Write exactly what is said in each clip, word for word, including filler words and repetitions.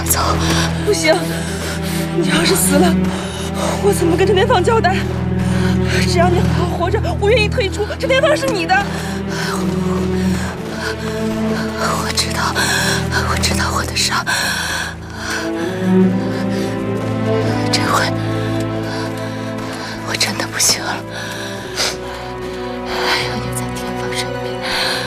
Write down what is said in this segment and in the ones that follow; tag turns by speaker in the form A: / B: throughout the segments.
A: 走。
B: 不行，你要是死了，我怎么跟陈天放交代？只要你好好活着，我愿意退出。陈天放是你的。
A: 我知道，我知道我的伤。这回我真的不行了，还有你在天放身边，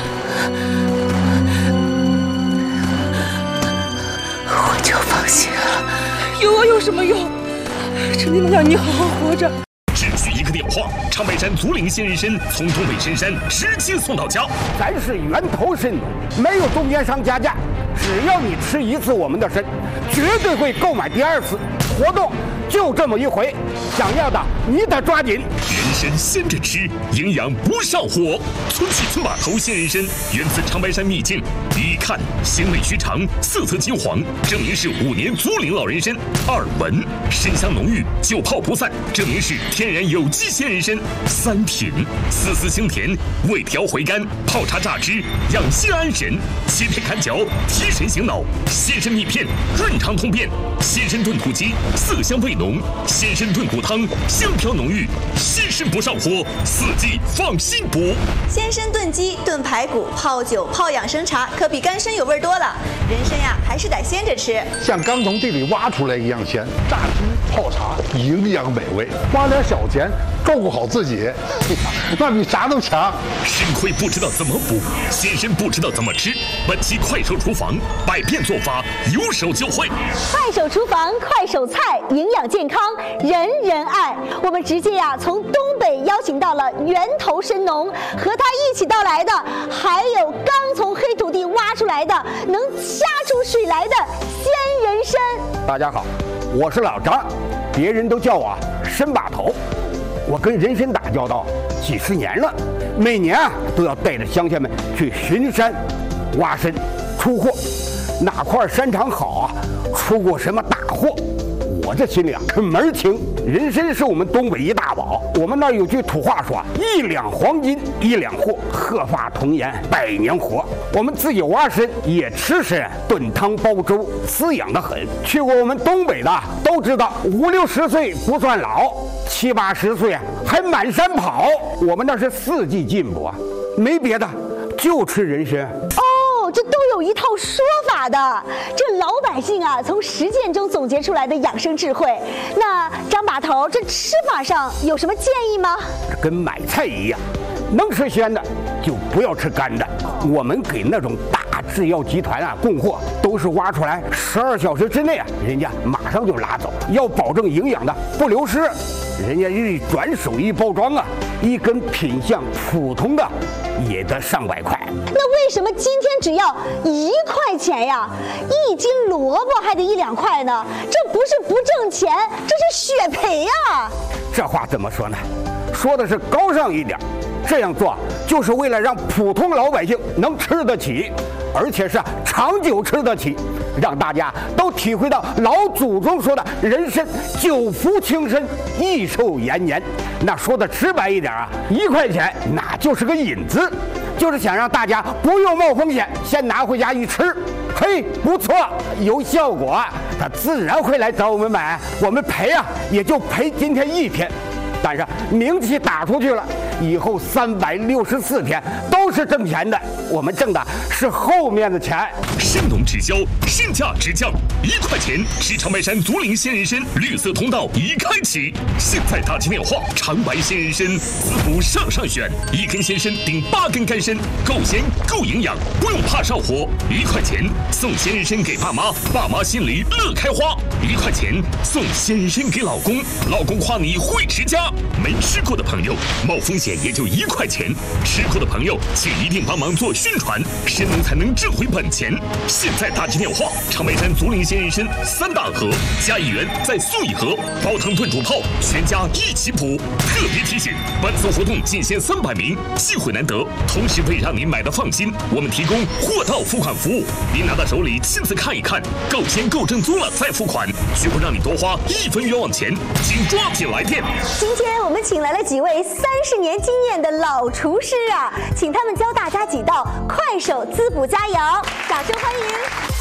A: 我就放心了。
B: 有我有什么用？陈天放要你好好活着。
C: 只需一个电话，长白山足灵仙人参从东北深山直接送到家。
D: 咱是源头参农，没有中间商加价，只要你吃一次我们的参，绝对会购买第二次。活动就这么一回，想要的你得抓紧。
C: 人参鲜着吃，营养不上火。村系村把头鲜人参源自长白山秘境，一看鲜味须长，色泽金黄，证明是五年足龄老人参。二闻参香浓郁，久泡不散，证明是天然有机鲜人参。三品丝丝清甜，味调回甘，泡茶榨汁，养心安神。切片砍嚼，提神醒脑。鲜参蜜片润肠通便，鲜参炖土鸡色香味浓，鲜参炖骨汤香飘浓郁，鲜参不上火，四季放心补。
E: 鲜参炖鸡、炖排骨、泡酒、泡养生茶，可比干参有味多了。人参呀，还是得鲜着吃，
F: 像刚从地里挖出来一样鲜，榨汁泡茶，营养美味，花点小钱照顾好自己，那比啥都强。
C: 参亏不知道怎么补，鲜参不知道怎么吃。本期快手厨房百变做法，有手就会。
G: 快手厨房快手菜，营养健康人人爱。我们直接呀、啊、从东北邀请到了源头参农，和他一起到来的还有刚从黑土地挖出来的能掐出水来的鲜人参。
D: 大家好，我是老张，别人都叫我参把头。我跟人参打交道几十年了，每年啊都要带着乡亲们去巡山、挖参、出货。哪块山场好啊，出过什么大货，我这心里啊可门儿清。人参是我们东北一大宝，我们那儿有句土话说，一两黄金一两货，鹤发童颜百年活。我们自己挖参也吃参，炖汤煲粥，滋养得很。去过我们东北的都知道，五六十岁不算老，七八十岁啊还满山跑。我们那是四季进补啊，没别的，就吃人参。
G: 哦，这都有一套说法的，这老百姓啊从实践中总结出来的养生智慧。那张把头，这吃法上有什么建议吗？
D: 跟买菜一样，能吃鲜的就不要吃干的。我们给那种大制药集团啊供货，都是挖出来十二小时之内啊，人家马上就拉走，要保证营养的不流失。人家一转手一包装啊，一根品相普通的也得上百块。
G: 那为什么今天只要一块钱呀？一斤萝卜还得一两块呢？这不是不挣钱，这是血赔呀！
D: 这话怎么说呢？说的是高尚一点，这样做就是为了让普通老百姓能吃得起，而且是长久吃得起，让大家都体会到老祖宗说的人参久服轻身，益寿延年。那说的直白一点啊，一块钱那就是个引子，就是想让大家不用冒风险，先拿回家一吃，嘿，不错，有效果，他自然会来找我们买。我们赔啊，也就赔今天一天，但是名气打出去了，以后三百六十四天都是挣钱的。我们挣的是后面的钱。
C: 参农直销，身价直降，一块钱吃长白山足灵鲜人参，绿色通道已开启。现在打起电话，长白鲜人参滋补上上选，一根鲜参顶八根干参，够鲜够营养，不用怕上火。一块钱送鲜人参给爸妈，爸妈心里乐开花。一块钱送鲜人参给老公，老公夸你会持家。没吃过的朋友，冒风险也就一块钱；吃过的朋友，请一定帮忙做宣传，参农才能挣回本钱。现在打起电话，长白山足灵鲜人参三大盒加一元再送一盒，煲汤炖煮泡，全家一起补。特别提醒，本次活动仅限三百名，机会难得，同时为让您买的放心，我们提供货到付款服务，您拿到手里亲自看一看，够鲜够正宗了再付款，绝不让你多花一分冤枉钱，请抓紧来电。
G: 今天我们请来了几位三十年经验的老厨师啊，请他们教大家几道快手滋补佳肴，掌声欢迎。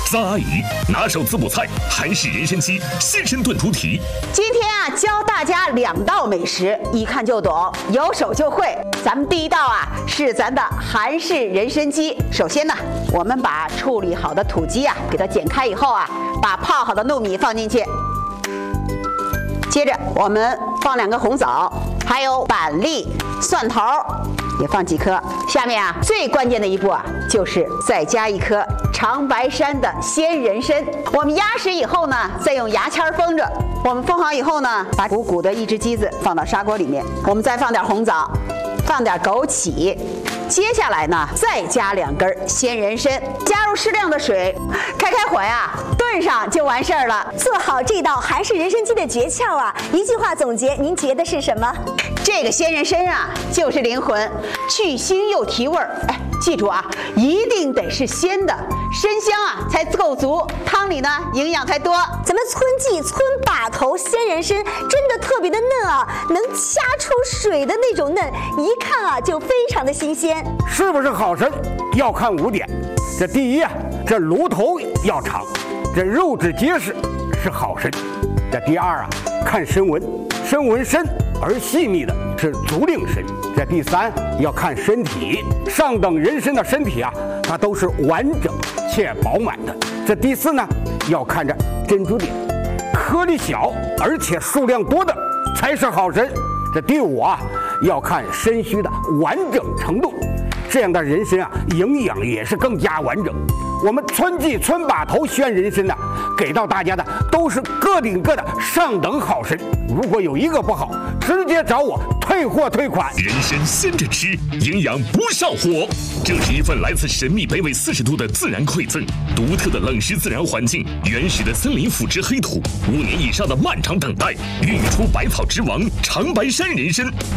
C: 张阿姨拿手滋补菜韩式人参鸡鲜参炖猪蹄。
H: 今天啊，教大家两道美食，一看就懂，有手就会。咱们第一道啊是咱的韩式人参鸡。首先呢，我们把处理好的土鸡啊给它剪开以后啊，把泡好的糯米放进去。接着我们放两个红枣，还有板栗、蒜头也放几颗。下面啊，最关键的一步啊，就是再加一颗长白山的鲜人参。我们压实以后呢，再用牙签封着。我们封好以后呢，把鼓鼓的一只鸡子放到砂锅里面，我们再放点红枣，放点枸杞。接下来呢，再加两根鲜人参，加入适量的水，开开火呀，炖上就完事儿了。
G: 做好这道韩式人参鸡的诀窍啊，一句话总结，您觉得是什么？
H: 这个鲜人参啊，就是灵魂，去腥又提味儿。哎，记住啊，一定得是鲜的，参香啊才够足，汤里呢营养才多。
G: 咱们村记村把头鲜人参真的特别的嫩啊，能掐出水的那种嫩，一看啊就非常的新鲜。
D: 是不是好参要看五点，这第一啊，这炉头要长，这肉质结实是好参。这第二啊，看参纹，参纹深而细密的是足令参。这第三要看身体，上等人参的身体啊，它都是完整且饱满的。这第四呢，要看着珍珠点，颗粒小而且数量多的才是好参。这第五啊，要看参须的完整程度，这样的人参啊，营养也是更加完整。我们村记村把头鲜人参呢，给到大家的都是个顶个的上等好参。如果有一个不好，直接找我退货退款。
C: 人参鲜着吃，营养不上火。这是一份来自神秘北纬四十度的自然馈赠，独特的冷湿自然环境，原始的森林腐殖黑土，五年以上的漫长等待，孕育出百草之王长白山人参。